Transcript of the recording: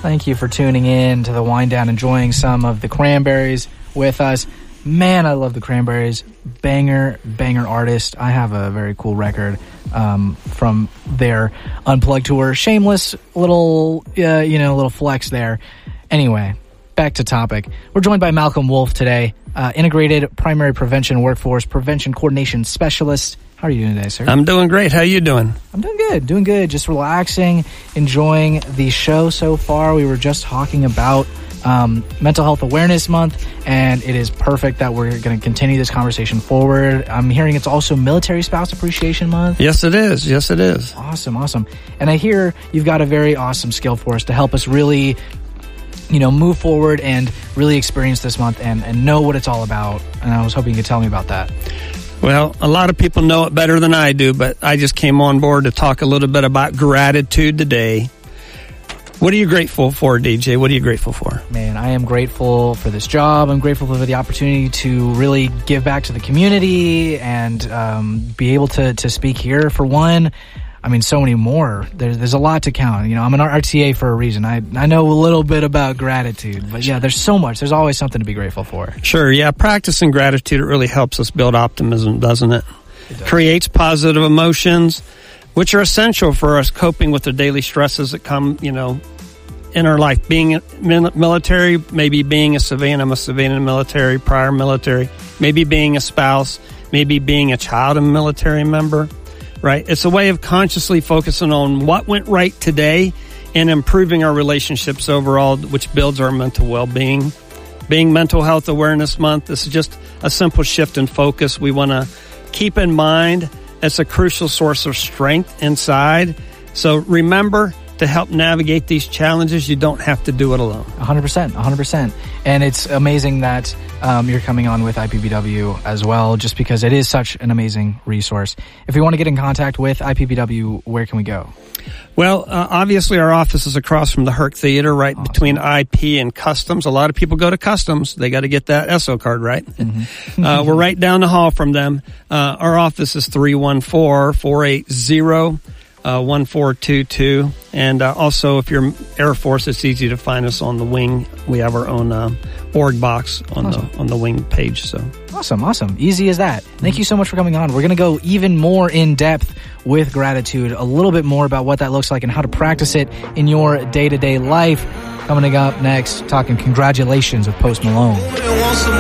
Thank you for tuning in to the Wind Down, enjoying some of the Cranberries with us. Man, I love the Cranberries. Banger artist. I have a very cool record from their Unplugged tour. Shameless little, little flex there. Anyway, back to topic. We're joined by Malcolm Wolf today, Integrated Primary Prevention Workforce Prevention Coordination Specialist. How are you doing today, sir? I'm doing great. How are you doing? I'm doing good. Just relaxing, enjoying the show so far. We were just talking about Mental Health Awareness Month, and it is perfect that we're going to continue this conversation forward. I'm hearing it's also Military Spouse Appreciation Month. Yes, it is. Awesome. And I hear you've got a very awesome skill for us to help us really, move forward and really experience this month and know what it's all about. And I was hoping you could tell me about that. Well, a lot of people know it better than I do, but I just came on board to talk a little bit about gratitude today. What are you grateful for, DJ? What are you grateful for? Man, I am grateful for this job. I'm grateful for the opportunity to really give back to the community and be able to speak here for one. I mean, so many more. There's a lot to count. I'm an RTA for a reason. I know a little bit about gratitude, but yeah, there's so much. There's always something to be grateful for. Sure, yeah. Practicing gratitude, it really helps us build optimism, doesn't it? It does. Creates positive emotions, which are essential for us coping with the daily stresses that come, in our life. Being military, maybe being a civilian. I'm a civilian in the military, prior military. Maybe being a spouse, maybe being a child of a military member. Right? It's a way of consciously focusing on what went right today and improving our relationships overall, which builds our mental well-being. Being Mental Health Awareness Month, this is just a simple shift in focus. We want to keep in mind it's a crucial source of strength inside. So remember, to help navigate these challenges, you don't have to do it alone. 100%. And it's amazing that you're coming on with IPBW as well, just because it is such an amazing resource. If we want to get in contact with IPBW, where can we go? Well, obviously our office is across from the Herc Theater, right awesome. Between IP and Customs. A lot of people go to Customs. They got to get that ESSO card, right? Mm-hmm. We're right down the hall from them. Our office is 314-480 1422, and also if you're Air Force, it's easy to find us on the wing. We have our own org box on the wing page. So awesome, easy as that. Thank you so much for coming on. We're going to go even more in depth with gratitude, a little bit more about what that looks like and how to practice it in your day-to-day life. Coming up next, talking congratulations with Post Malone.